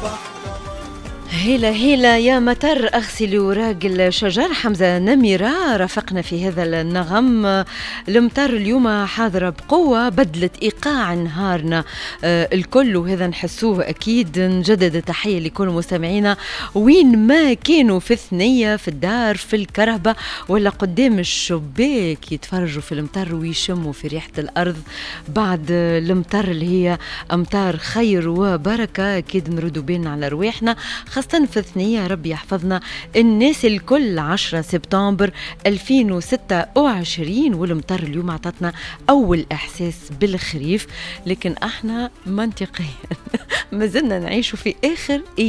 هيلا هيلا يا مطر أغسل وراق الشجر. حمزة نميرة رافقنا في هذا النغم. المطر اليوم حاضرة بقوة، بدلت إيقاع نهارنا الكل، وهذا نحسوه أكيد. نجدد التحية لكل مستمعينا وين ما كانوا، في الثنية، في الدار، في الكرهبة، ولا قدام الشباك يتفرجوا في المطر ويشموا في ريحة الأرض بعد المطر اللي هي أمطار خير وبركة. أكيد نردوا بالنا على رواحنا، خاصة في الثنية. ربي يحفظنا الناس الكل. 10 سبتمبر 2026، والمطر اليوم عطتنا أول إحساس بالخريف، لكن احنا منطقيا ما زلنا نعيش في آخر